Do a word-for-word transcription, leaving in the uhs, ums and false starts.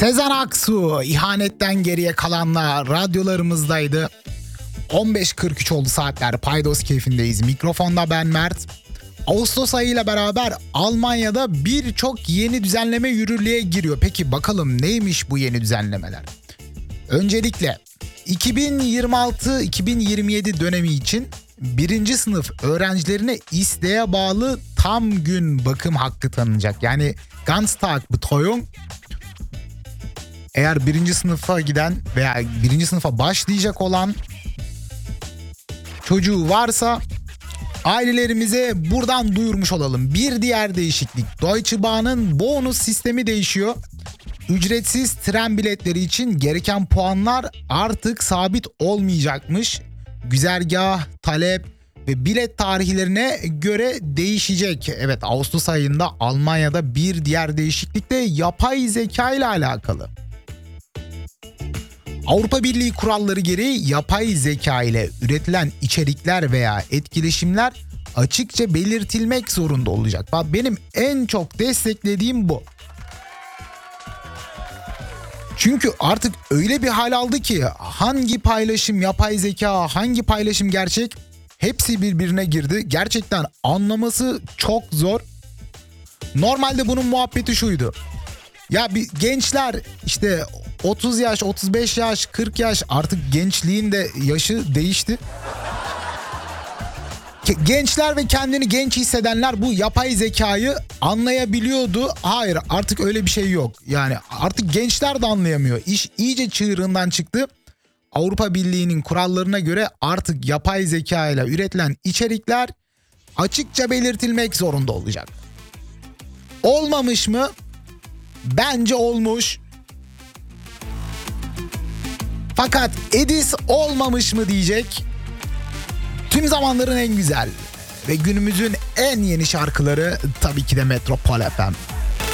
Sezen Aksu, ihanetten geriye kalanlar radyolarımızdaydı. on beş kırk üç oldu saatler. Paydos keyfindeyiz. Mikrofonda ben Mert. Ağustos ayıyla beraber Almanya'da birçok yeni düzenleme yürürlüğe giriyor. Peki bakalım neymiş bu yeni düzenlemeler? Öncelikle iki bin yirmi altı iki bin yirmi yedi dönemi için birinci sınıf öğrencilerine isteğe bağlı tam gün bakım hakkı tanınacak. Yani Ganztagsbetreuung. Eğer birinci sınıfa giden veya birinci sınıfa başlayacak olan çocuğu varsa ailelerimize buradan duyurmuş olalım. Bir diğer değişiklik, Deutsche Bahn'ın bonus sistemi değişiyor. Ücretsiz tren biletleri için gereken puanlar artık sabit olmayacakmış. Güzergah, talep ve bilet tarihlerine göre değişecek. Evet, Ağustos ayında Almanya'da bir diğer değişiklik de yapay zeka ile alakalı. Avrupa Birliği kuralları gereği yapay zeka ile üretilen içerikler veya etkileşimler açıkça belirtilmek zorunda olacak. Benim en çok desteklediğim bu. Çünkü artık öyle bir hal aldı ki hangi paylaşım yapay zeka, hangi paylaşım gerçek, hepsi birbirine girdi. Gerçekten anlaması çok zor. Normalde bunun muhabbeti şuydu. Ya bir gençler işte otuz yaş, otuz beş yaş, kırk yaş, artık gençliğin de yaşı değişti. Gençler ve kendini genç hissedenler bu yapay zekayı anlayabiliyordu. Hayır, artık öyle bir şey yok. Yani artık gençler de anlayamıyor. İş iyice çığırından çıktı. Avrupa Birliği'nin kurallarına göre artık yapay zeka ile üretilen içerikler açıkça belirtilmek zorunda olacak. Olmamış mı? Bence olmuş. Fakat Edis olmamış mı diyecek. Tüm zamanların en güzel ve günümüzün en yeni şarkıları tabii ki de Metropol F M.